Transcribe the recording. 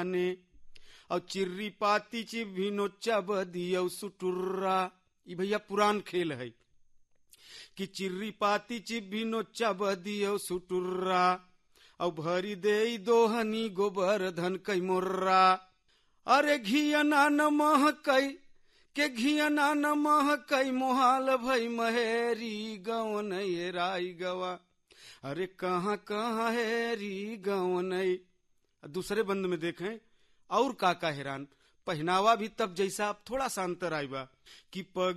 माने और चिर्री पाती चिभी नोचा बदियो सुटुर्रा। ई भैया पुरान खेल है कि चिर्री पाती चिभी नोचा बदियो सुटुर्रा और भरी दे दोहनी गोबर धन कई मोर्रा। अरे घियना न महकई के घियना न महकई मोहाल भई महेरी गवन ये राई गवा। अरे कहाँ कहाँ हेरी गवन। दूसरे बंद में देखें और काका हैरान, पहनावा भी तब जैसा, अब थोड़ा सा अंतर आईबा कि